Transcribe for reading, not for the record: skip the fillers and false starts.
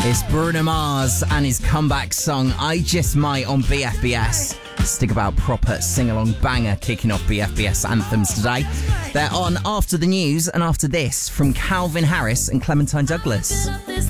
It's Bruno Mars and his comeback song, I Just Might, on BFBS. Stick about proper sing-along banger kicking off BFBS anthems today. They're on after the news and after this from Calvin Harris and Clementine Douglas. This